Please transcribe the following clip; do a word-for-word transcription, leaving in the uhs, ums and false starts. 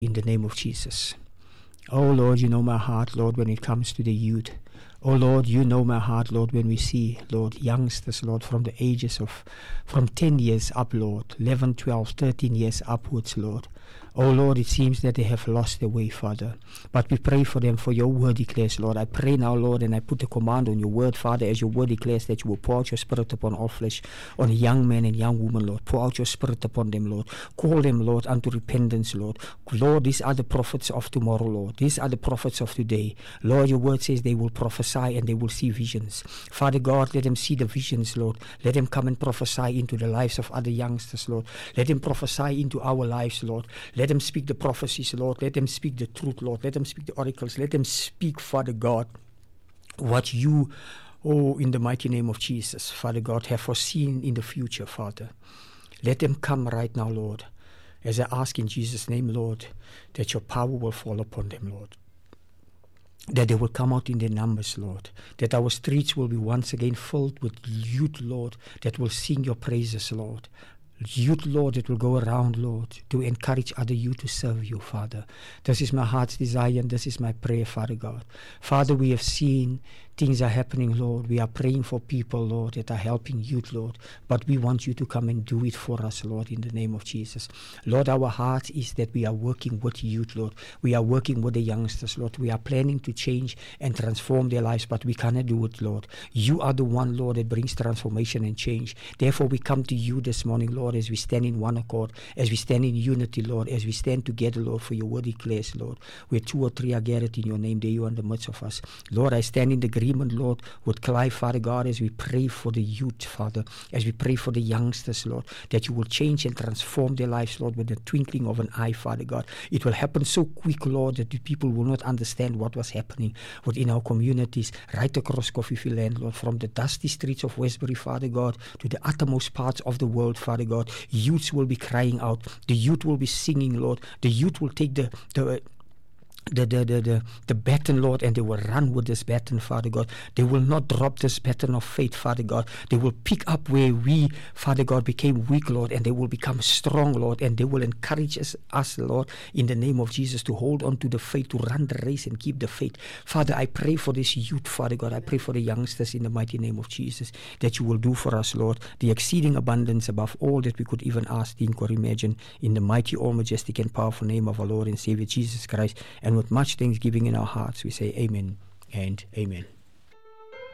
in the name of Jesus. Oh Lord, you know my heart, Lord, when it comes to the youth. Oh Lord, you know my heart, Lord, when we see, Lord, youngsters, Lord, from the ages of, from ten years up, Lord, eleven, twelve, thirteen years upwards, Lord. Oh Lord, it seems that they have lost their way, Father. But we pray for them, for your word declares, Lord. I pray now, Lord, and I put a command on your word, Father, as your word declares that you will pour out your spirit upon all flesh, on young men and young women, Lord. Pour out your spirit upon them, Lord. Call them, Lord, unto repentance, Lord. Lord, these are the prophets of tomorrow, Lord. These are the prophets of today. Lord, your word says they will prophesy and they will see visions. Father God, let them see the visions, Lord. Let them come and prophesy into the lives of other youngsters, Lord. Let them prophesy into our lives, Lord. Let them speak the prophecies, Lord. Let them speak the truth, Lord. Let them speak the oracles. Let them speak, Father God, what you, oh, in the mighty name of Jesus, Father God, have foreseen in the future, Father. Let them come right now, Lord, as I ask in Jesus' name, Lord, that your power will fall upon them, Lord. That they will come out in their numbers, Lord. That our streets will be once again filled with youth, Lord, that will sing your praises, Lord. Youth, Lord, that will go around, Lord, to encourage other youth to serve you, Father. This is my heart's desire and this is my prayer, Father God. Father, we have seen things are happening, Lord. We are praying for people, Lord, that are helping youth, Lord. But we want you to come and do it for us, Lord, in the name of Jesus. Lord, our heart is that we are working with youth, Lord. We are working with the youngsters, Lord. We are planning to change and transform their lives, but we cannot do it, Lord. You are the one, Lord, that brings transformation and change. Therefore, we come to you this morning, Lord, as we stand in one accord, as we stand in unity, Lord, as we stand together, Lord, for your word declares, Lord, where two or three are gathered in your name, there you are in the midst of us. Lord, I stand in agreement, Lord, with Clive, Father God, as we pray for the youth, Father, as we pray for the youngsters, Lord, that you will change and transform their lives, Lord, with the twinkling of an eye, Father God. It will happen so quick, Lord, that the people will not understand what was happening within our communities, right across Coffeeville Land, Lord, from the dusty streets of Westbury, Father God, to the uttermost parts of the world, Father God. Youths will be crying out. The youth will be singing, Lord. The youth will take the the The, the, the, the, the baton, Lord, and they will run with this baton, Father God. They will not drop this baton of faith, Father God. They will pick up where we, Father God, became weak, Lord, and they will become strong, Lord, and they will encourage us, us, Lord, in the name of Jesus, to hold on to the faith, to run the race and keep the faith. Father, I pray for this youth, Father God. I pray for the youngsters in the mighty name of Jesus, that you will do for us, Lord, the exceeding abundance above all that we could even ask, think, or imagine, in the mighty, all majestic, and powerful name of our Lord and Savior Jesus Christ. And with much thanksgiving in our hearts, we say amen and amen.